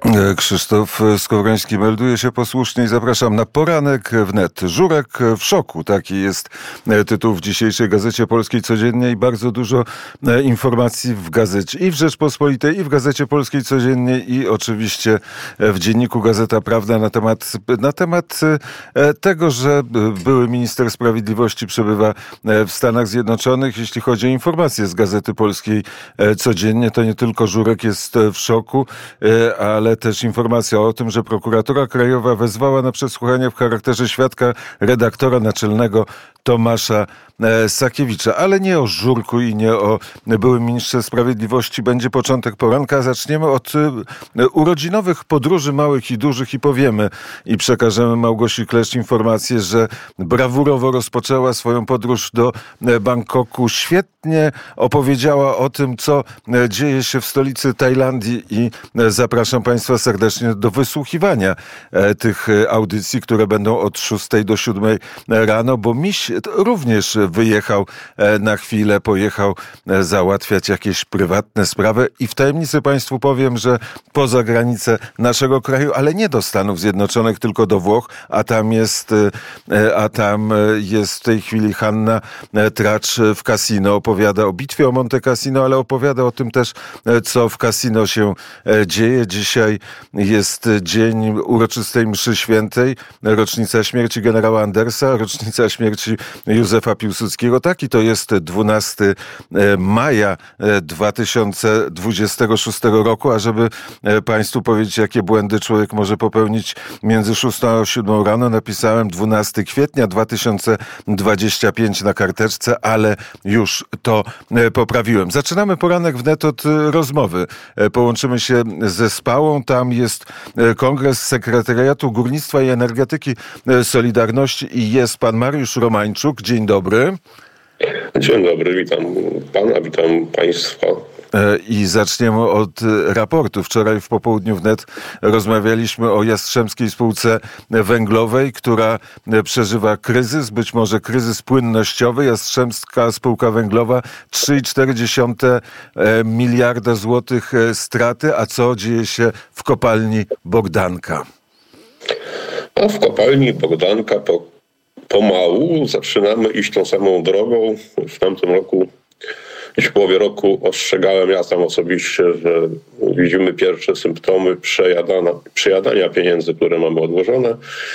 Krzysztof Skowroński melduje się posłusznie i zapraszam na poranek wnet. Żurek w szoku. Taki jest tytuł w dzisiejszej Gazecie Polskiej Codziennej. Bardzo dużo informacji w gazecie i w Rzeczpospolitej, i w Gazecie Polskiej Codziennej, i oczywiście w dzienniku Gazeta Prawna na temat tego, że były minister sprawiedliwości przebywa w Stanach Zjednoczonych. Jeśli chodzi o informacje z Gazety Polskiej Codziennie, to nie tylko Żurek jest w szoku, ale też informacja o tym, że prokuratura krajowa wezwała na przesłuchanie w charakterze świadka redaktora naczelnego Tomasza Sakiewicza. Ale nie o Żurku i nie o byłym ministrze sprawiedliwości będzie początek poranka. Zaczniemy od urodzinowych podróży małych i dużych i powiemy i przekażemy Małgosi Kleszcz informację, że brawurowo rozpoczęła swoją podróż do Bangkoku. Świetnie opowiedziała o tym, co dzieje się w stolicy Tajlandii i zapraszam Państwa serdecznie do wysłuchiwania tych audycji, które będą od 6 do 7 rano, bo miś również wyjechał na chwilę, pojechał załatwiać jakieś prywatne sprawy i w tajemnicy Państwu powiem, że poza granicę naszego kraju, ale nie do Stanów Zjednoczonych, tylko do Włoch, a tam jest w tej chwili Hanna Tracz w kasino. Opowiada o bitwie o Monte Cassino, ale opowiada o tym też, co w kasino się dzieje. Dzisiaj jest dzień uroczystej mszy świętej, rocznica śmierci generała Andersa, rocznica śmierci Józefa Piłsudskiego. Taki to jest 12 maja 2026 roku, a żeby Państwu powiedzieć, jakie błędy człowiek może popełnić między 6 a 7 rano, napisałem 12 kwietnia 2025 na karteczce, ale już to poprawiłem. Zaczynamy poranek wnet od rozmowy. Połączymy się ze Spałą. Tam jest Kongres Sekretariatu Górnictwa i Energetyki Solidarności i jest pan Mariusz Romańczuk. Dzień dobry. Dzień dobry, witam pana, witam państwa. I zaczniemy od raportu. Wczoraj w popołudniu wnet rozmawialiśmy o Jastrzębskiej Spółce Węglowej, która przeżywa kryzys, być może kryzys płynnościowy. Jastrzębska Spółka Węglowa 3,4 miliarda złotych straty. A co dzieje się w kopalni Bogdanka? A w kopalni Bogdanka pomału zaczynamy iść tą samą drogą. W tamtym roku, gdzieś w połowie roku ostrzegałem ja tam osobiście, że widzimy pierwsze symptomy przejadania pieniędzy, które mamy odłożone.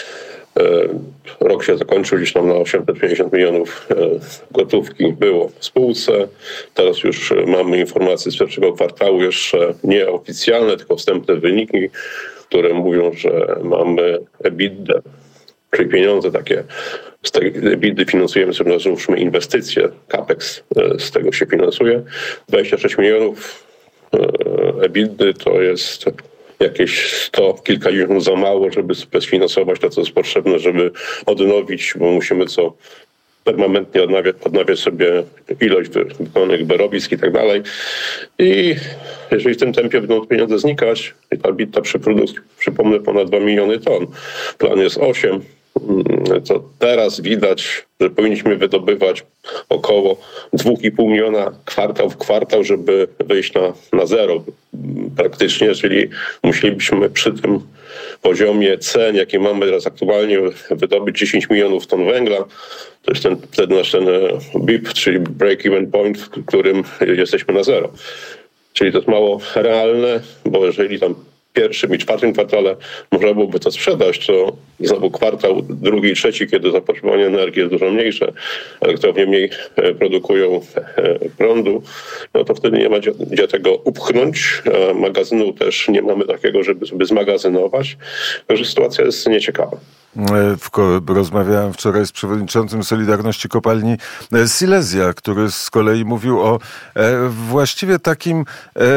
Rok się zakończył, gdzieś tam na 850 milionów gotówki było w spółce. Teraz już mamy informacje z pierwszego kwartału, jeszcze nie oficjalne, tylko wstępne wyniki, które mówią, że mamy EBITDA, czyli pieniądze takie, z tej EBITDA finansujemy sobie, nazwijmy, inwestycje, CAPEX z tego się finansuje. 26 milionów EBITDA to jest jakieś 100, kilkadziesiąt za mało, żeby sfinansować to, co jest potrzebne, żeby odnowić, bo musimy permanentnie odnawiać sobie ilość wykonanych berowisk i tak dalej. I jeżeli w tym tempie będą pieniądze znikać, i ta EBITDA przy produkcji, przypomnę, ponad 2 miliony ton, plan jest 8, to teraz widać, że powinniśmy wydobywać około 2,5 miliona kwartał w kwartał, żeby wyjść na zero praktycznie, czyli musielibyśmy przy tym poziomie cen, jaki mamy teraz aktualnie, wydobyć 10 milionów ton węgla. To jest wtedy nasz ten BIP, czyli break-even point, w którym jesteśmy na zero. Czyli to jest mało realne, bo jeżeli tam w pierwszym i czwartym kwartale można byłoby to sprzedać, to znowu kwartał drugi i trzeci, kiedy zapotrzebowanie energii jest dużo mniejsze, elektrownie mniej produkują prądu, no to wtedy nie ma gdzie tego upchnąć. Magazynu też nie mamy takiego, żeby sobie zmagazynować. Także sytuacja jest nieciekawa. Rozmawiałem wczoraj z przewodniczącym Solidarności Kopalni Silesia, który z kolei mówił o właściwie takim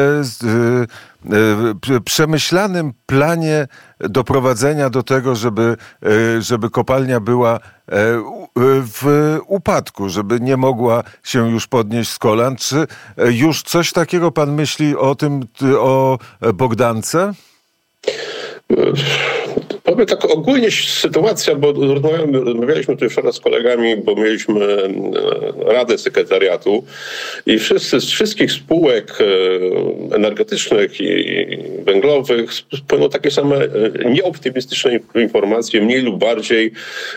przemyślanym planie doprowadzenia do tego, żeby kopalnia była w upadku, żeby nie mogła się już podnieść z kolan. Czy już coś takiego pan myśli o tym, o Bogdance? Powiem tak ogólnie sytuacja, bo rozmawialiśmy tu wczoraj z kolegami, bo mieliśmy Radę Sekretariatu i z wszystkich spółek energetycznych i węglowych płyną takie same nieoptymistyczne informacje, mniej lub bardziej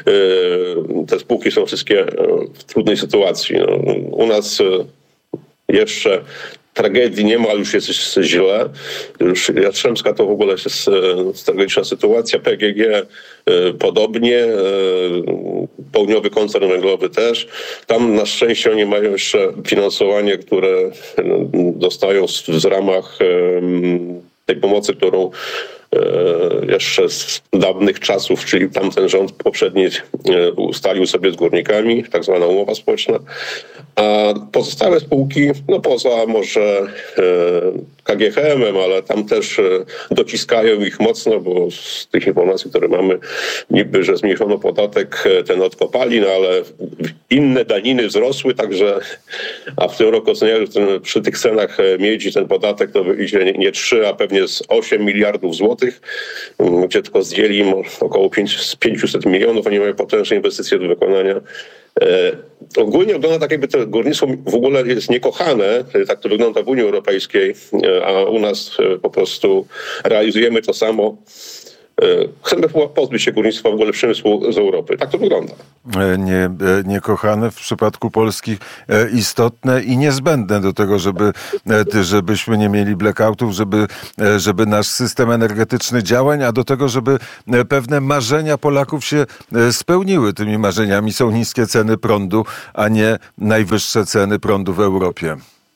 te spółki są wszystkie w trudnej sytuacji. No, u nas jeszcze tragedii nie ma, ale już jest źle. Już Jastrzębska to w ogóle jest tragiczna sytuacja. PGG podobnie. Południowy Koncern Węglowy też. Tam na szczęście oni mają jeszcze finansowanie, które dostają w ramach tej pomocy, którą jeszcze z dawnych czasów, czyli tamten rząd poprzedni ustalił sobie z górnikami, tak zwana umowa społeczna, a pozostałe spółki, no poza może KGHM-em, ale tam też dociskają ich mocno, bo z tych informacji, które mamy, niby, że zmniejszono podatek ten od kopalin, ale inne daniny wzrosły, także a w tym roku oceniają, że przy tych cenach miedzi ten podatek to wyjdzie nie 3, a pewnie z 8 miliardów złotych, gdzie tylko zdjęli około 500 milionów, oni mają potężne inwestycje do wykonania. Ogólnie wygląda tak, jakby to górnictwo w ogóle jest niekochane, tak to wygląda w Unii Europejskiej, a u nas po prostu realizujemy to samo. Chcemy pozbyć się górnictwa, w ogóle przemysłu z Europy. Tak to wygląda. Niekochane w przypadku Polski istotne i niezbędne do tego, żebyśmy nie mieli blackoutów, żeby nasz system energetyczny działał, a do tego, żeby pewne marzenia Polaków się spełniły. Tymi marzeniami są niskie ceny prądu, a nie najwyższe ceny prądu w Europie.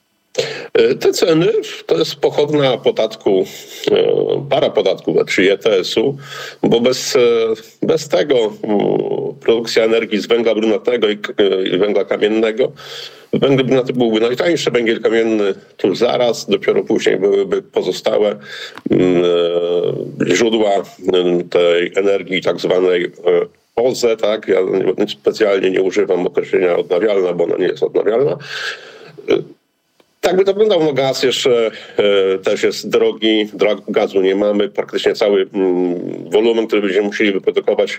Te ceny to jest pochodna podatku, parapodatku, czyli ETS-u, bo bez tego produkcja energii z węgla brunatnego i węgla kamiennego, węgiel brunatny byłby najtańszy, węgiel kamienny tuż zaraz, dopiero później byłyby pozostałe źródła tej energii tak zwanej OZE, tak? Ja specjalnie nie używam określenia odnawialna, bo ona nie jest odnawialna. Tak by to wyglądało. No gaz jeszcze też jest drogi, gazu nie mamy. Praktycznie cały wolumen, który będziemy musieli wyprodukować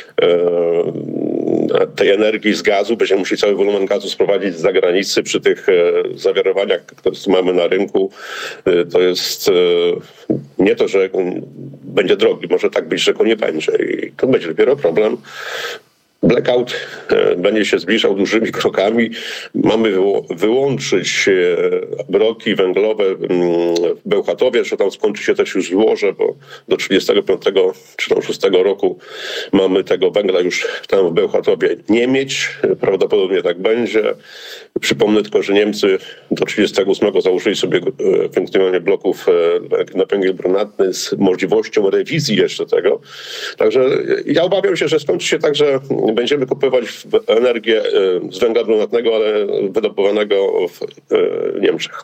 tej energii z gazu, będziemy musieli cały wolumen gazu sprowadzić z zagranicy przy tych zawirowaniach, które mamy na rynku. To jest nie to, że będzie drogi, może tak być, że go nie będzie i to będzie dopiero problem. Blackout będzie się zbliżał dużymi krokami. Mamy wyłączyć bloki węglowe w Bełchatowie, że tam skończy się też już złoże, bo do 35 czy 6 roku mamy tego węgla już tam w Bełchatowie nie mieć. Prawdopodobnie tak będzie. Przypomnę tylko, że Niemcy do 38 założyli sobie funkcjonowanie bloków na węgiel brunatny z możliwością rewizji jeszcze tego. Także ja obawiam się, że skończy się tak, że będziemy kupować energię z węgla brunatnego, ale wydobywanego w Niemczech.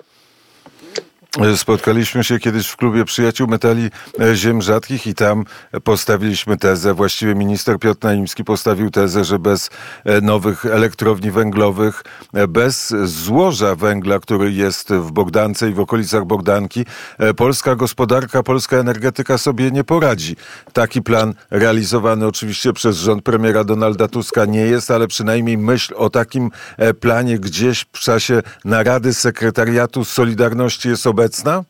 Spotkaliśmy się kiedyś w klubie Przyjaciół Metali Ziem Rzadkich i tam postawiliśmy tezę, właściwie minister Piotr Naimski postawił tezę, że bez nowych elektrowni węglowych, bez złoża węgla, który jest w Bogdance i w okolicach Bogdanki, polska gospodarka, polska energetyka sobie nie poradzi. Taki plan realizowany oczywiście przez rząd premiera Donalda Tuska nie jest, ale przynajmniej myśl o takim planie gdzieś w czasie narady sekretariatu Solidarności jest obecna?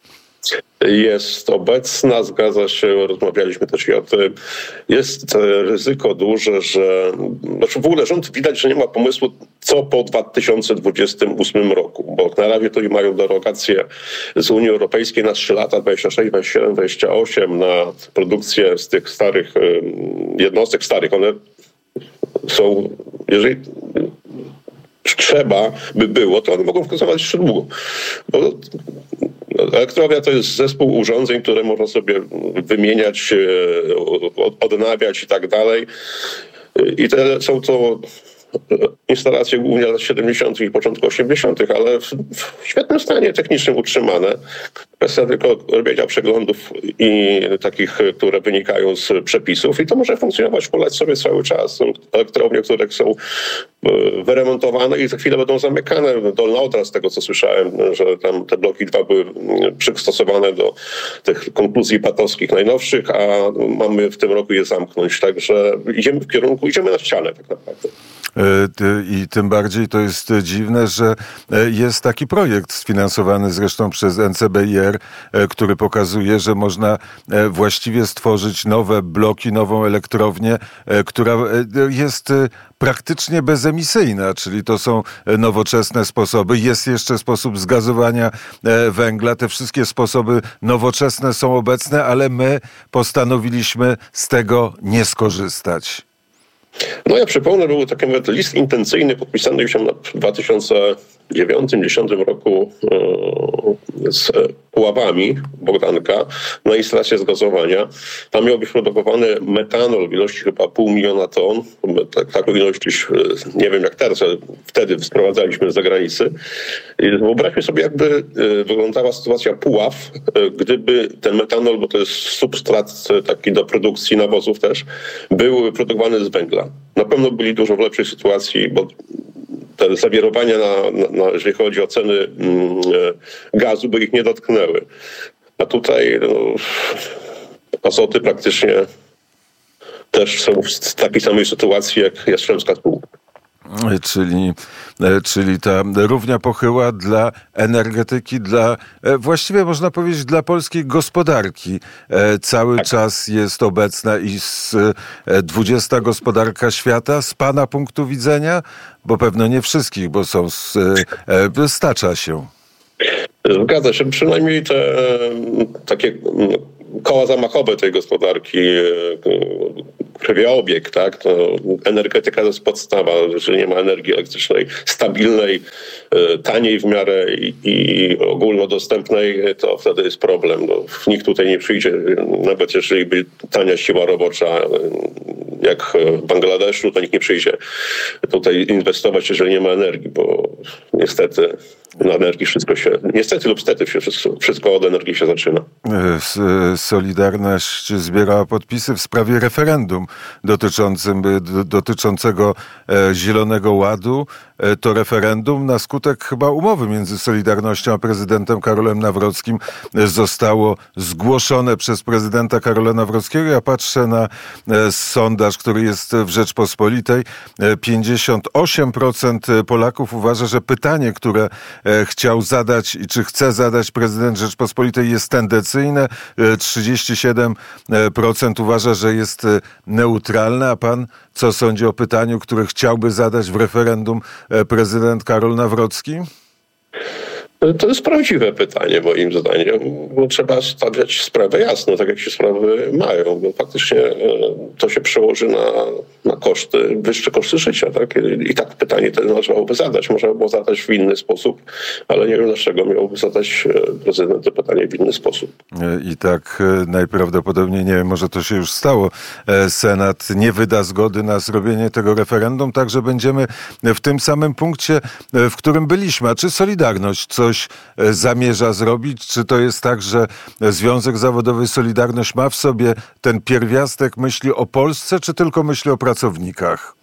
Jest obecna, zgadza się, rozmawialiśmy też i o tym. Jest ryzyko duże, że w ogóle rząd widać, że nie ma pomysłu, co po 2028 roku, bo na razie to i mają derogacje z Unii Europejskiej na 3 lata, 26, 27, 28 na produkcję z tych starych jednostek starych. One są, jeżeli trzeba by było, to one mogą funkcjonować jeszcze długo. Bo elektrownia to jest zespół urządzeń, które można sobie wymieniać, odnawiać i tak dalej. I są to instalacje głównie lat 70. i początku 80., ale w świetnym stanie technicznym utrzymane. Kwestia tylko robienia przeglądów i takich, które wynikają z przepisów i to może funkcjonować, polać sobie cały czas. Są elektrownie, które są wyremontowane i za chwilę będą zamykane. Dolna Odra, z tego co słyszałem, że tam te bloki 2 były przystosowane do tych konkluzji patowskich najnowszych, a mamy w tym roku je zamknąć. Także idziemy na ścianę tak naprawdę. I tym bardziej to jest dziwne, że jest taki projekt sfinansowany zresztą przez NCBIR, który pokazuje, że można właściwie stworzyć nowe bloki, nową elektrownię, która jest praktycznie bezemisyjna, czyli to są nowoczesne sposoby. Jest jeszcze sposób zgazowania węgla. Te wszystkie sposoby nowoczesne są obecne, ale my postanowiliśmy z tego nie skorzystać. No ja przypomnę, był taki list intencyjny podpisany już w 2009-2010 roku z Puławami Bogdanka na instalację zgazowania. Tam miał być produkowany metanol w ilości chyba 500 000 ton. Taką ilość już nie wiem jak teraz, ale wtedy sprowadzaliśmy z zagranicy. I wyobraźmy sobie, jakby wyglądała sytuacja Puław, gdyby ten metanol, bo to jest substrat taki do produkcji nawozów też, był produkowany z węgla. Na pewno byli dużo w lepszej sytuacji, bo te zawirowania, jeżeli chodzi o ceny gazu, by ich nie dotknęły. A tutaj Azoty praktycznie też są w takiej samej sytuacji jak Jastrzębska Spółka. Czyli ta równia pochyła dla energetyki, właściwie można powiedzieć dla polskiej gospodarki cały czas jest obecna i 20 gospodarka świata z pana punktu widzenia, bo pewno nie wszystkich, bo stacza się. Zgadza się, przynajmniej te takie koła zamachowe tej gospodarki, krwiobieg, tak? To energetyka to jest podstawa. Jeżeli nie ma energii elektrycznej stabilnej, taniej w miarę i ogólnodostępnej, to wtedy jest problem. No, nikt tutaj nie przyjdzie, nawet jeżeli by tania siła robocza, jak w Bangladeszu, to nikt nie przyjdzie tutaj inwestować, jeżeli nie ma energii, bo niestety na energii niestety lub stety wszystko od energii się zaczyna. Solidarność zbierała podpisy w sprawie referendum dotyczącego Zielonego Ładu. To referendum na skutek chyba umowy między Solidarnością a prezydentem Karolem Nawrockim zostało zgłoszone przez prezydenta Karola Nawrockiego. Ja patrzę na sondaż, który jest w Rzeczpospolitej. 58% Polaków uważa, że pytanie, które chciał zadać i czy chce zadać prezydent Rzeczpospolitej jest tendencyjne. 37% uważa, że jest neutralne. A pan co sądzi o pytaniu, które chciałby zadać w referendum prezydent Karol Nawrocki? To jest prawdziwe pytanie moim zdaniem, bo trzeba stawiać sprawę jasno, tak jak się sprawy mają, bo faktycznie to się przełoży na koszty, wyższe koszty życia. Tak? I tak pytanie to należałoby zadać. Można było zadać w inny sposób, ale nie wiem dlaczego miałby zadać prezydent to pytanie w inny sposób. I tak najprawdopodobniej, nie wiem, może to się już stało, Senat nie wyda zgody na zrobienie tego referendum, także będziemy w tym samym punkcie, w którym byliśmy. A czy Solidarność coś zamierza zrobić? Czy to jest tak, że Związek Zawodowy Solidarność ma w sobie ten pierwiastek myśli o Polsce, czy tylko myśli o pracownikach?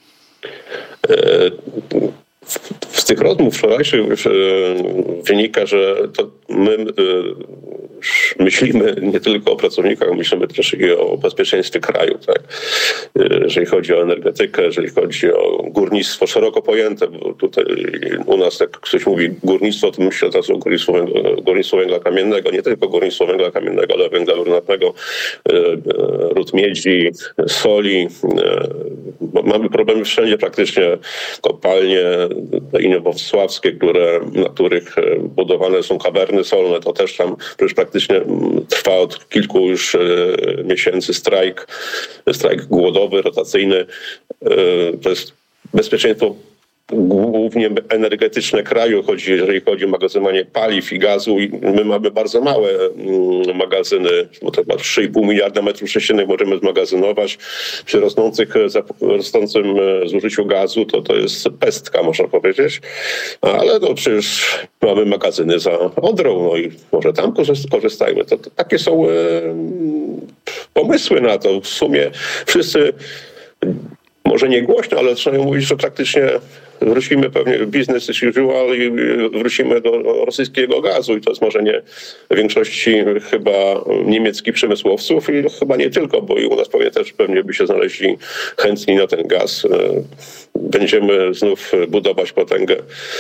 Z tych rozmów wczorajszych wynika, że to my myślimy nie tylko o pracownikach, myślimy też i o bezpieczeństwie kraju. Tak? Jeżeli chodzi o energetykę, jeżeli chodzi o górnictwo szeroko pojęte, bo tutaj u nas jak ktoś mówi górnictwo, to myślę teraz o górnictwo węgla kamiennego, nie tylko górnictwo węgla kamiennego, ale węgla brunatnego, ród miedzi, soli. Mamy problemy wszędzie praktycznie, kopalnie inowłocławskie, na których budowane są kawerny solne, to też tam przecież praktycznie trwa od kilku już miesięcy strajk głodowy, rotacyjny. To jest bezpieczeństwo głównie energetyczne kraju, jeżeli chodzi o magazynowanie paliw i gazu. I my mamy bardzo małe magazyny, bo to chyba 3,5 miliarda metrów sześciennych możemy zmagazynować. Przy rosnącym zużyciu gazu to jest pestka, można powiedzieć. Ale no przecież mamy magazyny za Odrą, no i może tam korzystajmy. To takie są pomysły na to. W sumie wszyscy, może nie głośno, ale zaczynają mówić, że praktycznie wrócimy pewnie w business as usual i wrócimy do rosyjskiego gazu. I to jest marzenie większości chyba niemieckich przemysłowców i chyba nie tylko, bo i u nas pewnie by się znaleźli chętni na ten gaz. Będziemy znów budować potęgę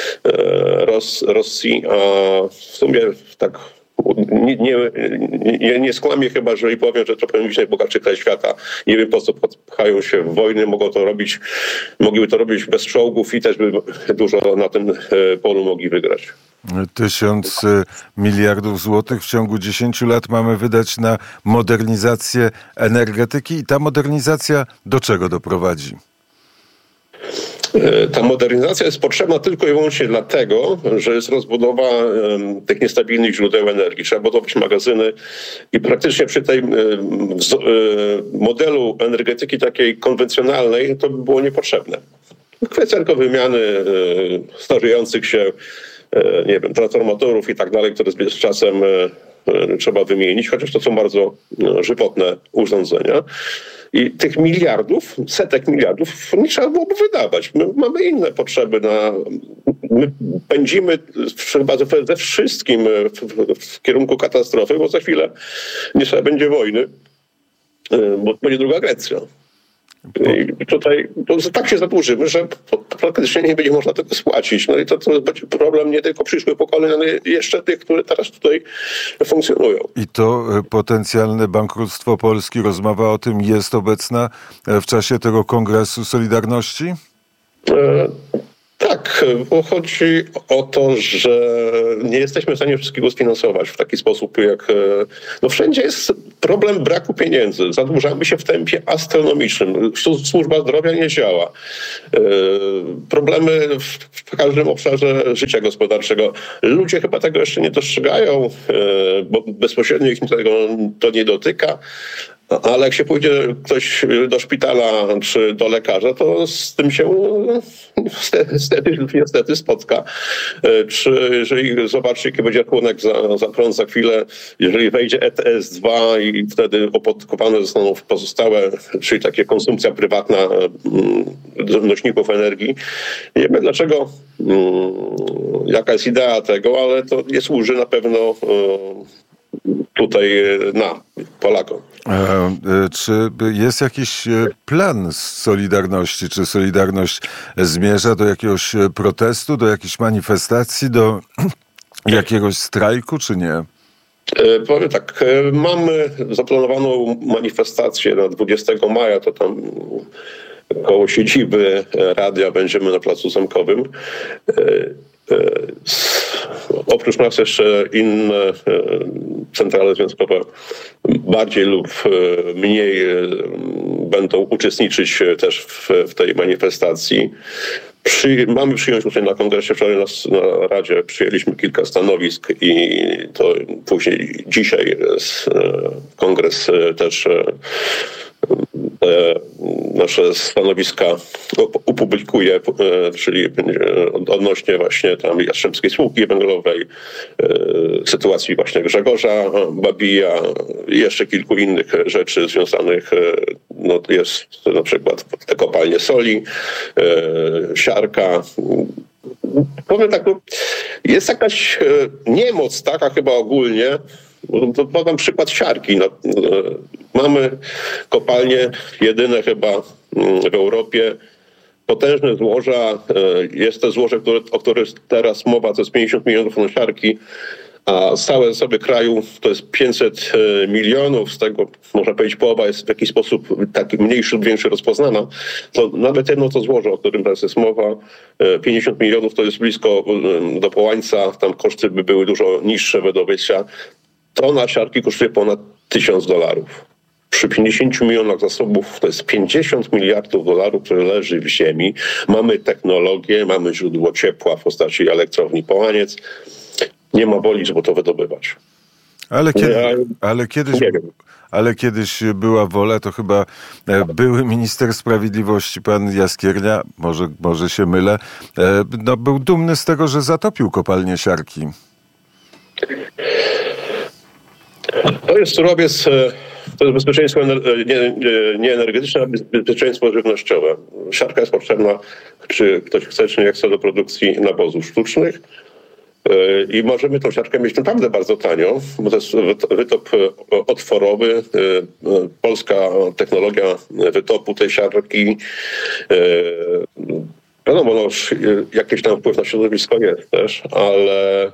Rosji, a w sumie tak nie skłamię chyba, jeżeli powiem, że to powinien być najbogatszy kraj świata. Nie wiem, po co pchają się w wojny, mogliby to robić bez czołgów i też by dużo na tym polu mogli wygrać. 1000 miliardów złotych w ciągu 10 lat mamy wydać na modernizację energetyki i ta modernizacja do czego doprowadzi? Ta modernizacja jest potrzebna tylko i wyłącznie dlatego, że jest rozbudowa tych niestabilnych źródeł energii. Trzeba budować magazyny i praktycznie przy tej modelu energetyki takiej konwencjonalnej to by było niepotrzebne. Kwestia tylko wymiany starzejących się, nie wiem, transformatorów i tak dalej, które z czasem trzeba wymienić, chociaż to są bardzo żywotne urządzenia. I tych miliardów, setek miliardów nie trzeba byłoby wydawać. My mamy inne potrzeby. My pędzimy chyba ze wszystkim w kierunku katastrofy, bo za chwilę nie trzeba będzie wojny, bo będzie druga Grecja. I tutaj tak się zadłużymy, że praktycznie nie będzie można tego spłacić. No i to będzie problem nie tylko przyszłych pokoleń, ale jeszcze tych, które teraz tutaj funkcjonują. I to potencjalne bankructwo Polski, rozmowa o tym jest obecna w czasie tego Kongresu Solidarności? Tak, bo chodzi o to, że nie jesteśmy w stanie wszystkiego sfinansować w taki sposób, jak... No wszędzie jest problem braku pieniędzy. Zadłużamy się w tempie astronomicznym. Służba zdrowia nie działa. Problemy w każdym obszarze życia gospodarczego. Ludzie chyba tego jeszcze nie dostrzegają, bo bezpośrednio ich to nie dotyka. Ale jak się pójdzie ktoś do szpitala czy do lekarza, to z tym się niestety spotka. Czy jeżeli zobaczy, jaki będzie rachunek za prąd za chwilę, jeżeli wejdzie ETS-2 i wtedy opodatkowane zostaną pozostałe, czyli takie konsumpcja prywatna nośników energii. Nie wiem dlaczego, jaka jest idea tego, ale to nie służy na pewno tutaj Polakom. Czy jest jakiś plan Solidarności? Czy Solidarność zmierza do jakiegoś protestu, do jakiejś manifestacji, do jakiegoś strajku, czy nie? Powiem tak, mamy zaplanowaną manifestację na 20 maja, to tam koło siedziby radia będziemy na Placu Zamkowym. Oprócz nas jeszcze inne centrale związkowe bardziej lub mniej będą uczestniczyć też w tej manifestacji. Mamy przyjąć tutaj na kongresie, wczoraj na Radzie przyjęliśmy kilka stanowisk i to później dzisiaj kongres też nasze stanowiska opublikuje, czyli odnośnie właśnie tam Jastrzębskiej Spółki Węglowej, sytuacji właśnie Grzegorza Babija i jeszcze kilku innych rzeczy związanych, no jest na przykład te kopalnie soli, siarka. Powiem tak, jest jakaś niemoc taka chyba ogólnie. Podam przykład siarki. No, mamy kopalnie jedyne chyba w Europie, potężne złoża. Jest to złoże, o którym teraz mowa, to jest 50 milionów ton siarki, a całe sobie kraju to jest 500 milionów, z tego można powiedzieć połowa jest w jakiś sposób taki mniejszy lub większy rozpoznana. To nawet jedno to złoże, o którym teraz jest mowa, 50 milionów to jest blisko do Połańca, tam koszty by były dużo niższe wydobycia. Tona siarki kosztuje ponad $1000. przy 50 milionach zasobów to jest 50 miliardów dolarów, które leży w ziemi. Mamy technologię, mamy źródło ciepła w postaci elektrowni Połaniec. Nie ma woli, żeby to wydobywać. Ale kiedyś była wola, to chyba były minister sprawiedliwości, pan Jaskiernia, może się mylę, był dumny z tego, że zatopił kopalnię siarki. To jest surowiec, to jest bezpieczeństwo nie energetyczne, ale bezpieczeństwo żywnościowe. Siarka jest potrzebna, czy ktoś chce, czy nie chce, do produkcji nawozów sztucznych. I możemy tą siarkę mieć naprawdę bardzo tanio, bo to jest wytop otworowy. Polska technologia wytopu tej siarki. Wiadomo, jakiś tam wpływ na środowisko jest też, ale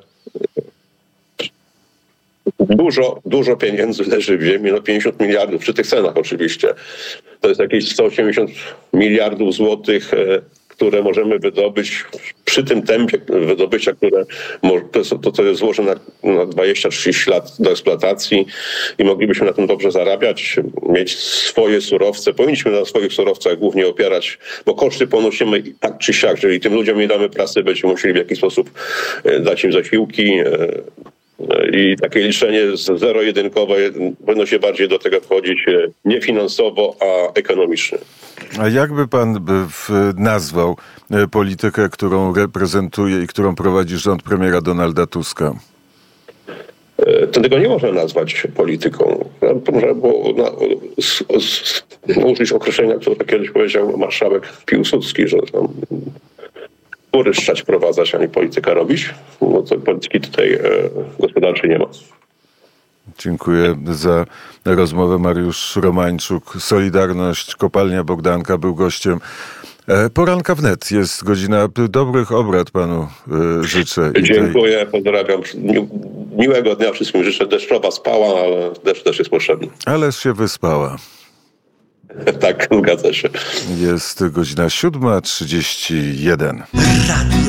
dużo pieniędzy leży w ziemi, 50 miliardów, przy tych cenach oczywiście. To jest jakieś 180 miliardów złotych, które możemy wydobyć przy tym tempie wydobycia, które to jest złożone na 20-30 lat do eksploatacji i moglibyśmy na tym dobrze zarabiać, mieć swoje surowce. Powinniśmy na swoich surowcach głównie opierać, bo koszty ponosimy tak czy siak. Jeżeli tym ludziom nie damy pracy, będziemy musieli w jakiś sposób dać im zasiłki. I takie liczenie zero-jedynkowe powinno się bardziej do tego wchodzić nie finansowo, a ekonomicznie. A jakby pan nazwał politykę, którą reprezentuje i którą prowadzi rząd premiera Donalda Tuska? Tego nie można nazwać polityką. Można było użyć określenia, które kiedyś powiedział marszałek Piłsudski, że tam turystać wprowadzać, a nie polityka robić. No to polityki tutaj gospodarczej nie ma. Dziękuję za rozmowę. Mariusz Romańczuk, Solidarność, Kopalnia Bogdanka był gościem Poranka Wnet. Jest godzina dobrych obrad panu życzę. Dziękuję, pozdrawiam. Miłego dnia wszystkim życzę. Deszczowa spała, ale deszcz też jest potrzebny. Ale się wyspała. Tak, zgadza się. Jest godzina 7:31.